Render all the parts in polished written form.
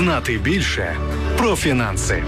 Знати більше про фінанси.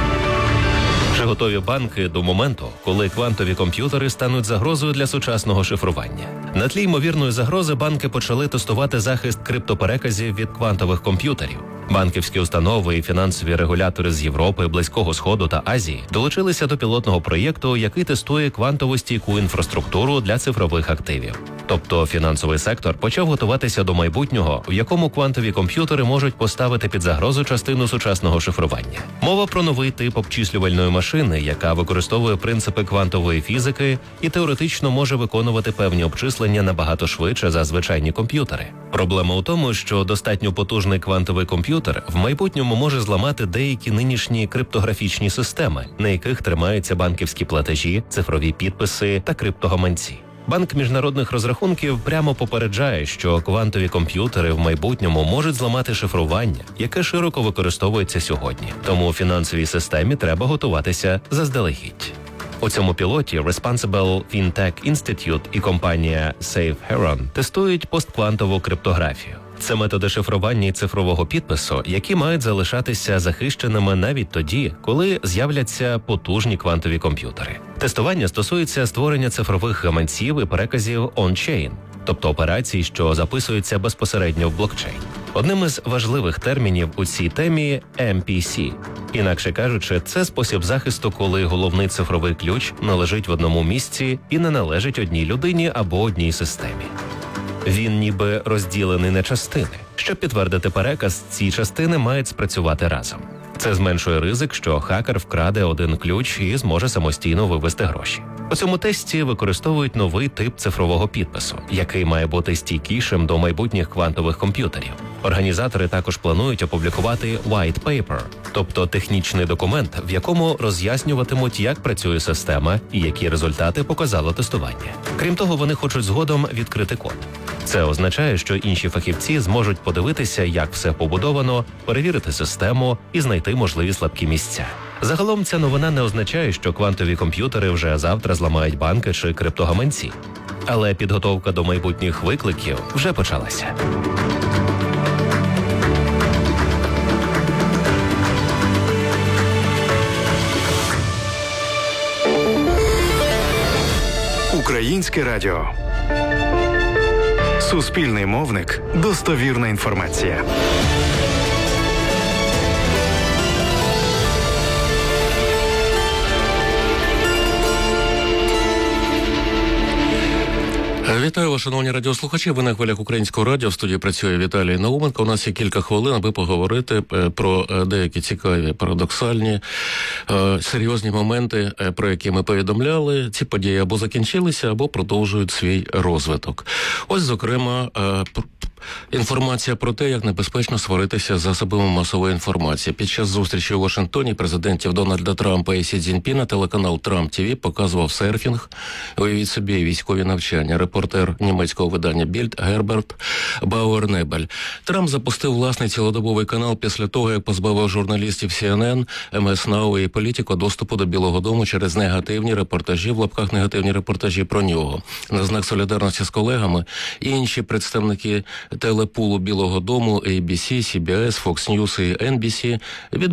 Чи готові банки до моменту, коли квантові комп'ютери стануть загрозою для сучасного шифрування? На тлі ймовірної загрози банки почали тестувати захист криптопереказів від квантових комп'ютерів. Банківські установи і фінансові регулятори з Європи, Близького Сходу та Азії долучилися до пілотного проєкту, який тестує квантово стійку інфраструктуру для цифрових активів. Тобто фінансовий сектор почав готуватися до майбутнього, в якому квантові комп'ютери можуть поставити під загрозу частину сучасного шифрування. Мова про новий тип обчислювальної машини, яка використовує принципи квантової фізики і теоретично може виконувати певні обчислення набагато швидше за звичайні комп'ютери. Проблема у тому, що достатньо потужний квантовий комп'ютер в майбутньому може зламати деякі нинішні криптографічні системи, на яких тримаються банківські платежі, цифрові підписи та криптогаманці. Банк міжнародних розрахунків прямо попереджає, що квантові комп'ютери в майбутньому можуть зламати шифрування, яке широко використовується сьогодні. Тому фінансовій системі треба готуватися заздалегідь. У цьому пілоті Responsible FinTech Institute і компанія Safe Heron тестують постквантову криптографію. Це методи шифрування і цифрового підпису, які мають залишатися захищеними навіть тоді, коли з'являться потужні квантові комп'ютери. Тестування стосується створення цифрових гаманців і переказів on-chain, тобто операцій, що записуються безпосередньо в блокчейн. Одним із важливих термінів у цій темі – MPC. Інакше кажучи, це спосіб захисту, коли головний цифровий ключ не лежить в одному місці і не належить одній людині або одній системі. Він ніби розділений на частини. Щоб підтвердити переказ, ці частини мають спрацювати разом. Це зменшує ризик, що хакер вкраде один ключ і зможе самостійно вивести гроші. У цьому тесті використовують новий тип цифрового підпису, який має бути стійкішим до майбутніх квантових комп'ютерів. Організатори також планують опублікувати white paper, тобто технічний документ, в якому роз'яснюватимуть, як працює система і які результати показало тестування. Крім того, вони хочуть згодом відкрити код. Це означає, що інші фахівці зможуть подивитися, як все побудовано, перевірити систему і знайти можливі слабкі місця. Загалом ця новина не означає, що квантові комп'ютери вже завтра зламають банки чи криптогаманці. Але підготовка до майбутніх викликів вже почалася. Українське радіо. Суспільний мовник. Достовірна інформація. Вітаю вас, шановні радіослухачі. Ви на хвилях Українського радіо. В студії працює Віталій Науменко. У нас є кілька хвилин, аби поговорити про деякі цікаві, парадоксальні, серйозні моменти, про які ми повідомляли. Ці події або закінчилися, або продовжують свій розвиток. Ось, зокрема, інформація про те, як небезпечно сваритися з засобами масової інформації. Під час зустрічі у Вашингтоні президентів Дональда Трампа і Сі Цзіньпіна телеканал Трамп ТВ показував серфінг, уявіть собі, військові навчання. Репортер німецького видання Більд Герберт Бауернебель. Трамп запустив власний цілодобовий канал після того, як позбавив журналістів CNN, МС Now і Політіко доступу до Білого дому через негативні репортажі, в лапках негативні репортажі про нього. На знак солідарності з колегами інші представники телепулу Білого дому ABC, CBS, Fox News і NBC